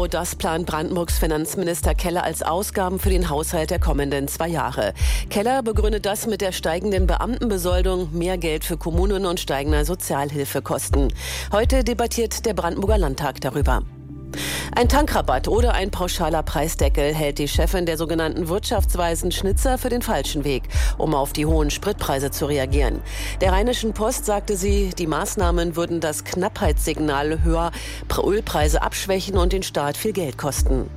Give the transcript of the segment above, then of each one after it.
Genau das plant Brandenburgs Finanzminister Keller als Ausgaben für den Haushalt der kommenden 2 Jahre. Keller begründet das mit der steigenden Beamtenbesoldung, mehr Geld für Kommunen und steigender Sozialhilfekosten. Heute debattiert der Brandenburger Landtag darüber. Ein Tankrabatt oder ein pauschaler Preisdeckel hält die Chefin der sogenannten wirtschaftsweisen Schnitzer für den falschen Weg, um auf die hohen Spritpreise zu reagieren. Der Rheinischen Post sagte sie, die Maßnahmen würden das Knappheitssignal höher Ölpreise abschwächen und den Staat viel Geld kosten.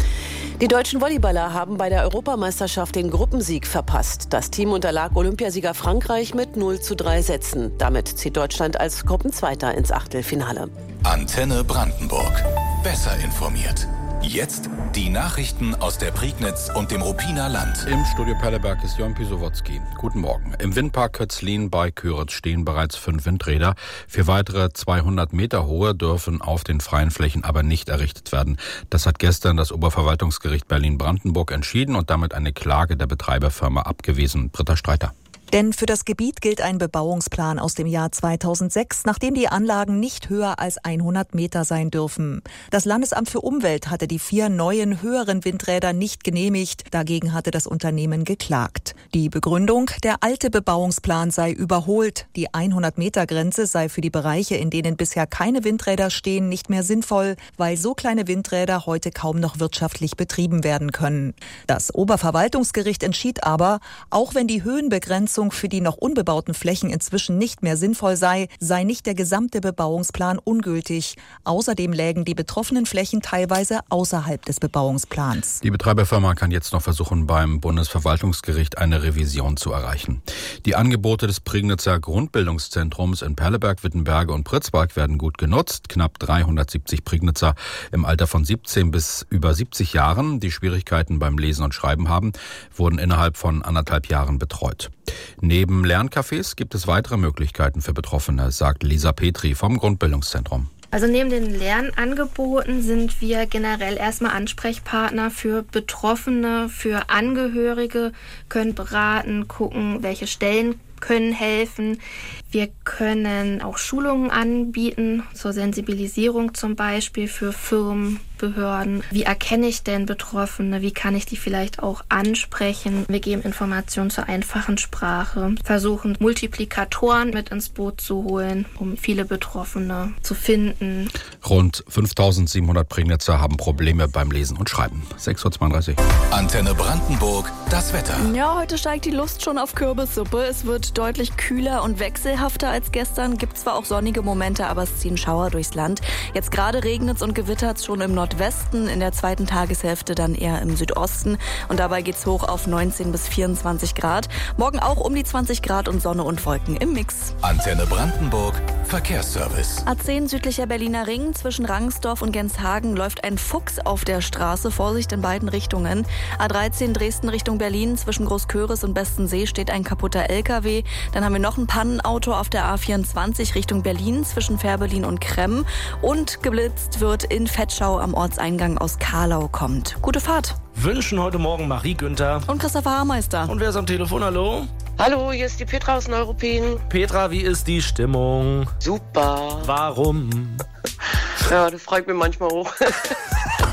Die deutschen Volleyballer haben bei der Europameisterschaft den Gruppensieg verpasst. Das Team unterlag Olympiasieger Frankreich mit 0:3 Sätzen. Damit zieht Deutschland als Gruppenzweiter ins Achtelfinale. Antenne Brandenburg. Besser informiert. Jetzt die Nachrichten aus der Prignitz und dem Ruppiner Land. Im Studio Perleberg ist Jörn Pisowotzki. Guten Morgen. Im Windpark Kötzlin bei Küritz stehen bereits 5 Windräder. 4 weitere 200 Meter hohe dürfen auf den freien Flächen aber nicht errichtet werden. Das hat gestern das Oberverwaltungsgericht Berlin-Brandenburg entschieden und damit eine Klage der Betreiberfirma abgewiesen. Britta Streiter. Denn für das Gebiet gilt ein Bebauungsplan aus dem Jahr 2006, nachdem die Anlagen nicht höher als 100 Meter sein dürfen. Das Landesamt für Umwelt hatte die 4 neuen, höheren Windräder nicht genehmigt. Dagegen hatte das Unternehmen geklagt. Die Begründung, der alte Bebauungsplan sei überholt. Die 100-Meter-Grenze sei für die Bereiche, in denen bisher keine Windräder stehen, nicht mehr sinnvoll, weil so kleine Windräder heute kaum noch wirtschaftlich betrieben werden können. Das Oberverwaltungsgericht entschied aber, auch wenn die Höhenbegrenzung für die noch unbebauten Flächen inzwischen nicht mehr sinnvoll sei nicht der gesamte Bebauungsplan ungültig. Außerdem lägen die betroffenen Flächen teilweise außerhalb des Bebauungsplans. Die Betreiberfirma kann jetzt noch versuchen, beim Bundesverwaltungsgericht eine Revision zu erreichen. Die Angebote des Prignitzer Grundbildungszentrums in Perleberg, Wittenberge und Pritzwalk werden gut genutzt. Knapp 370 Prignitzer im Alter von 17 bis über 70 Jahren, die Schwierigkeiten beim Lesen und Schreiben haben, wurden innerhalb von 1,5 Jahren betreut. Neben Lerncafés gibt es weitere Möglichkeiten für Betroffene, sagt Lisa Petri vom Grundbildungszentrum. Also neben den Lernangeboten sind wir generell erstmal Ansprechpartner für Betroffene, für Angehörige, können beraten, gucken, welche Stellen können helfen. Wir können auch Schulungen anbieten, zur Sensibilisierung zum Beispiel für Firmen, Behörden. Wie erkenne ich denn Betroffene? Wie kann ich die vielleicht auch ansprechen? Wir geben Informationen zur einfachen Sprache, versuchen Multiplikatoren mit ins Boot zu holen, um viele Betroffene zu finden. Rund 5.700 Prignitzer haben Probleme beim Lesen und Schreiben. 6:32 Uhr. Antenne Brandenburg, das Wetter. Ja, heute steigt die Lust schon auf Kürbissuppe. Es wird deutlich kühler und wechselhafter als gestern. Gibt zwar auch sonnige Momente, aber es ziehen Schauer durchs Land. Jetzt gerade regnet es und gewittert es schon im Nordwesten, in der zweiten Tageshälfte dann eher im Südosten. Und dabei geht es hoch auf 19 bis 24 Grad. Morgen auch um die 20 Grad und Sonne und Wolken im Mix. Antenne Brandenburg, Verkehrsservice. A10 südlicher Berliner Ring zwischen Rangsdorf und Genshagen läuft ein Fuchs auf der Straße. Vorsicht in beiden Richtungen. A13 Dresden Richtung Berlin zwischen Großköris und Bestensee steht ein kaputter LKW. Dann haben wir noch ein Pannenauto auf der A24 Richtung Berlin zwischen Fährberlin und Kremm. Und geblitzt wird in Vetschau am Ortseingang aus Karlau kommt. Gute Fahrt. Wünschen heute Morgen Marie Günther Und Christopher Haarmeister. Und wer ist am Telefon? Hallo? Hallo, hier ist die Petra aus Neuruppin. Petra, wie ist die Stimmung? Super. Warum? Ja, das freut mich manchmal auch.